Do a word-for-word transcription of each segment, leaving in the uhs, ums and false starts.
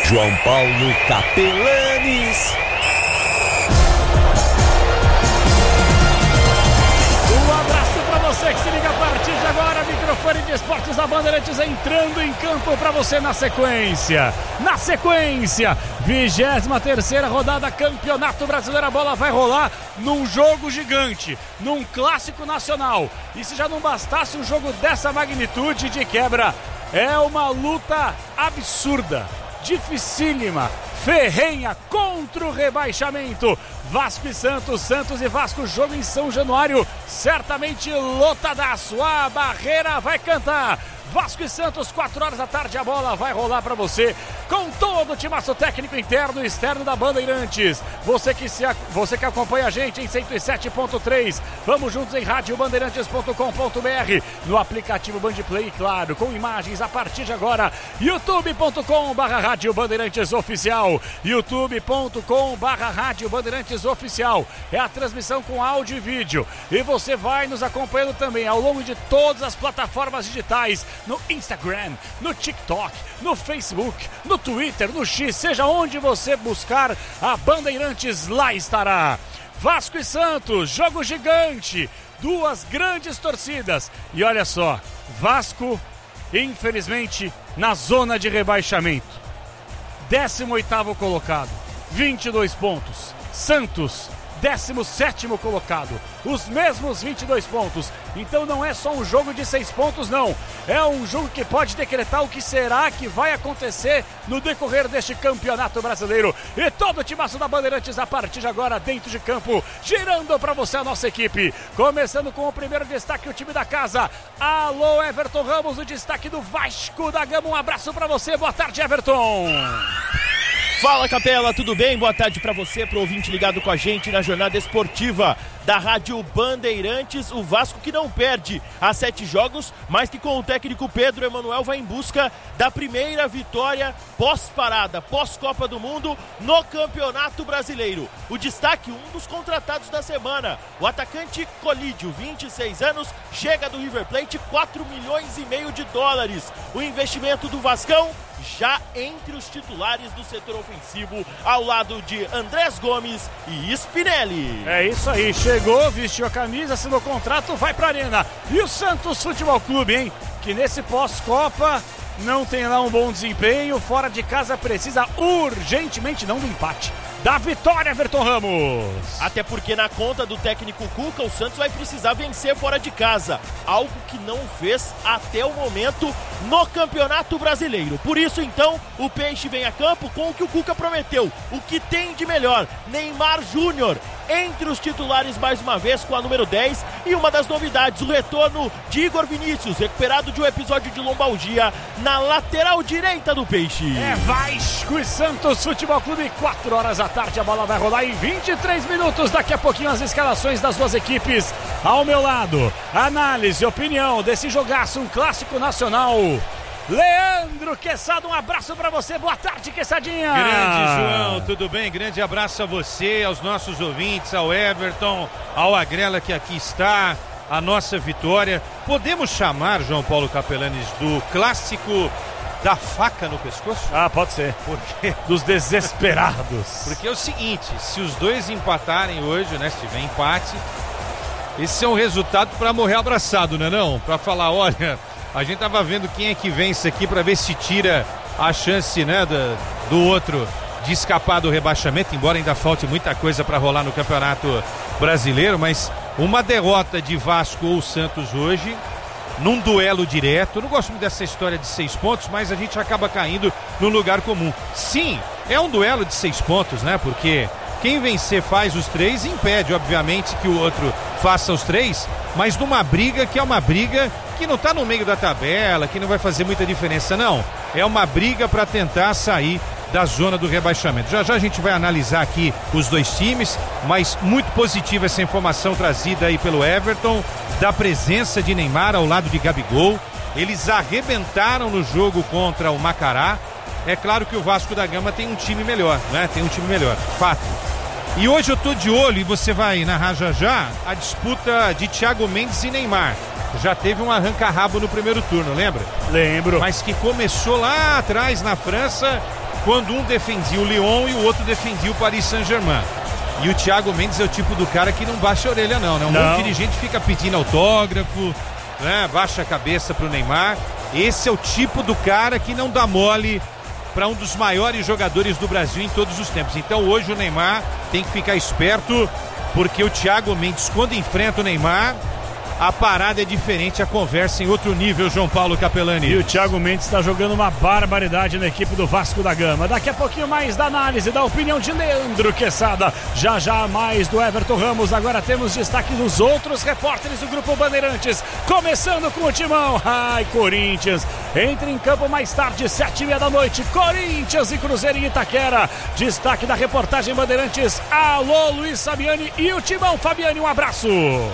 João Paulo Capelanes. Um abraço para você que se liga a partir de agora. Microfone de Esportes da Bandeirantes entrando em campo para você na sequência. Na sequência, vigésima terceira rodada, Campeonato Brasileiro. A bola vai rolar num jogo gigante, num clássico nacional. E se já não bastasse um jogo dessa magnitude de quebra, é uma luta absurda, dificílima, ferrenha contra o rebaixamento. Vasco e Santos, Santos e Vasco, jogo em São Januário, certamente lotadaço. A barreira vai cantar. Vasco e Santos, quatro horas da tarde, a bola vai rolar para você com todo o timaço técnico interno e externo da Bandeirantes. Você que, se, você que acompanha a gente em cento e sete ponto três, vamos juntos em rádio bandeirantes ponto com ponto b r, no aplicativo Bandplay, claro, com imagens a partir de agora, youtube ponto com barra rádio bandeirantes oficial, youtube ponto com barra rádio bandeirantes oficial, é a transmissão com áudio e vídeo, e você vai nos acompanhando também ao longo de todas as plataformas digitais, no Instagram, no TikTok, no Facebook, no Twitter, no X, seja onde você buscar a Bandeirantes, lá estará. Vasco e Santos, jogo gigante, duas grandes torcidas. E olha só, Vasco, infelizmente, na zona de rebaixamento. décimo oitavo colocado, vinte e dois pontos. Santos, décimo sétimo colocado, os mesmos vinte e dois pontos. Então não é só um jogo de seis pontos, não. É um jogo que pode decretar o que será que vai acontecer no decorrer deste Campeonato Brasileiro. E todo o timaço da Bandeirantes a partir de agora dentro de campo, girando para você a nossa equipe. Começando com o primeiro destaque, o time da casa. Alô, Everton Ramos, o destaque do Vasco da Gama. Um abraço para você, boa tarde, Everton. Fala, Capela, tudo bem? Boa tarde para você, pro ouvinte ligado com a gente na jornada esportiva da Rádio Bandeirantes. O Vasco que não perde há sete jogos, mas que com o técnico Pedro Emanuel vai em busca da primeira vitória pós-parada, pós-Copa do Mundo no Campeonato Brasileiro. O destaque, um dos contratados da semana, o atacante Colídio, vinte e seis anos, chega do River Plate, quatro milhões e meio de dólares. O investimento do Vascão já entre os titulares do setor ofensivo, ao lado de Andrés Gomes e Spinelli. É isso aí, chegou, vestiu a camisa, assinou o contrato, vai pra arena. E o Santos Futebol Clube, hein? Que nesse pós-Copa não tem lá um bom desempenho, fora de casa precisa urgentemente não do empate, da vitória, Everton Ramos. Até porque na conta do técnico Cuca, o Santos vai precisar vencer fora de casa, algo que não fez até o momento no Campeonato Brasileiro. Por isso, então, o Peixe vem a campo com o que o Cuca prometeu, o que tem de melhor, Neymar Júnior, entre os titulares mais uma vez com a número dez, e uma das novidades, o retorno de Igor Vinícius, recuperado de um episódio de lombalgia na lateral direita do Peixe. É Vasco e Santos Futebol Clube, quatro horas da tarde, a bola vai rolar em vinte e três minutos, daqui a pouquinho as escalações das duas equipes. Ao meu lado, análise, opinião desse jogaço, um clássico nacional, Leandro Quezada, um abraço pra você, boa tarde, Quezadinha. Grande João, tudo bem? Grande abraço a você, aos nossos ouvintes, ao Everton, ao Agrela que aqui está, a nossa vitória. Podemos chamar, João Paulo Capelanes, do clássico da faca no pescoço? Ah, pode ser. Porque dos desesperados. Porque é o seguinte, se os dois empatarem hoje, né, se tiver empate, esse é um resultado para morrer abraçado, né não? Para falar, olha, a gente tava vendo quem é que vence aqui para ver se tira a chance, né, do, do outro de escapar do rebaixamento, embora ainda falte muita coisa para rolar no Campeonato Brasileiro, mas uma derrota de Vasco ou Santos hoje, num duelo direto, eu não gosto muito dessa história de seis pontos, mas a gente acaba caindo no lugar comum. Sim, é um duelo de seis pontos, né, porque quem vencer faz os três e impede, obviamente, que o outro faça os três, mas numa briga que é uma briga que não está no meio da tabela, que não vai fazer muita diferença, não. É uma briga para tentar sair da zona do rebaixamento. Já já a gente vai analisar aqui os dois times, mas muito positiva essa informação trazida aí pelo Everton, da presença de Neymar ao lado de Gabigol. Eles arrebentaram no jogo contra o Macará. É claro que o Vasco da Gama tem um time melhor, né? Tem um time melhor, fato. E hoje eu tô de olho, e você vai narrar já já, a disputa de Thiago Mendes e Neymar. Já teve um arranca-rabo no primeiro turno, lembra? Lembro. Mas que começou lá atrás na França quando um defendia o Lyon e o outro defendia o Paris Saint-Germain. E o Thiago Mendes é o tipo do cara que não baixa a orelha não, né? Um não. monte de gente fica pedindo autógrafo, né? Baixa a cabeça pro Neymar. Esse é o tipo do cara que não dá mole para um dos maiores jogadores do Brasil em todos os tempos. Então hoje o Neymar tem que ficar esperto, porque o Thiago Mendes, quando enfrenta o Neymar, a parada é diferente, a conversa em outro nível, João Paulo Capelani. E o Thiago Mendes está jogando uma barbaridade na equipe do Vasco da Gama. Daqui a pouquinho mais da análise, da opinião de Leandro Quesada. Já já mais do Everton Ramos. Agora temos destaque dos outros repórteres do Grupo Bandeirantes. Começando com o Timão. Ai, Corinthians. Entra em campo mais tarde, sete e meia da noite. Corinthians e Cruzeiro em Itaquera. Destaque da reportagem Bandeirantes. Alô, Luiz Fabiani e o Timão. Fabiani, um abraço.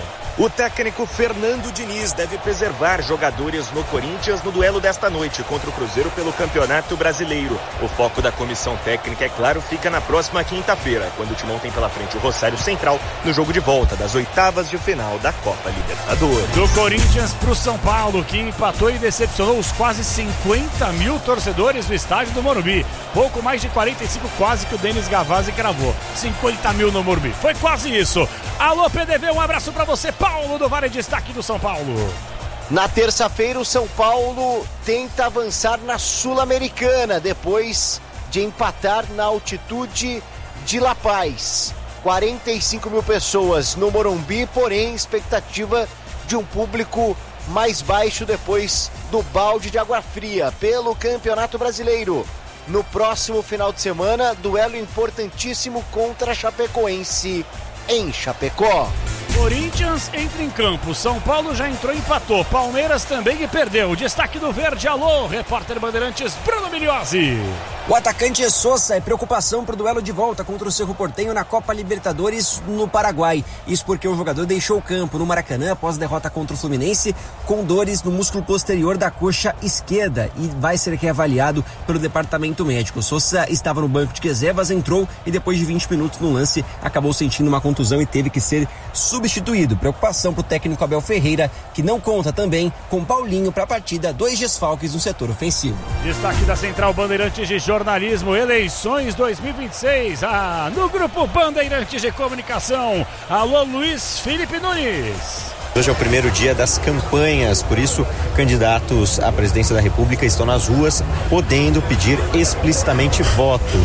O técnico Fernando Diniz deve preservar jogadores no Corinthians no duelo desta noite contra o Cruzeiro pelo Campeonato Brasileiro. O foco da comissão técnica, é claro, fica na próxima quinta-feira, quando o Timão tem pela frente o Rosário Central no jogo de volta das oitavas de final da Copa Libertadores. Do Corinthians pro São Paulo, que empatou e decepcionou os quase cinquenta mil torcedores do estádio do Morumbi. Pouco mais de quarenta e cinco, quase que o Denis Gavazzi cravou. cinquenta mil no Morumbi. Foi quase isso. Alô, P D V, um abraço pra você. Paulo do Vale, destaque do São Paulo. Na terça-feira, o São Paulo tenta avançar na Sul-Americana, depois de empatar na altitude de La Paz. quarenta e cinco mil pessoas no Morumbi, porém, expectativa de um público mais baixo depois do balde de água fria pelo Campeonato Brasileiro. No próximo final de semana, duelo importantíssimo contra a Chapecoense em Chapecó. Corinthians entra em campo, São Paulo já entrou e empatou, Palmeiras também e perdeu. Destaque do Verde, alô, repórter Bandeirantes Bruno Migliozzi. O atacante Sosa é preocupação para o duelo de volta contra o Cerro Porteño na Copa Libertadores no Paraguai. Isso porque o jogador deixou o campo no Maracanã após derrota contra o Fluminense com dores no músculo posterior da coxa esquerda e vai ser reavaliado pelo departamento médico. Sosa estava no banco de reservas, entrou e depois de vinte minutos no lance acabou sentindo uma contusão e teve que ser substituído. Preocupação para o técnico Abel Ferreira, que não conta também com Paulinho para a partida, dois desfalques no setor ofensivo. Destaque da Central Bandeirantes de Jornalismo, eleições dois mil e vinte e seis, ah, no Grupo Bandeirantes de Comunicação. Alô, Luiz Felipe Nunes. Hoje é o primeiro dia das campanhas, por isso candidatos à presidência da República estão nas ruas podendo pedir explicitamente votos.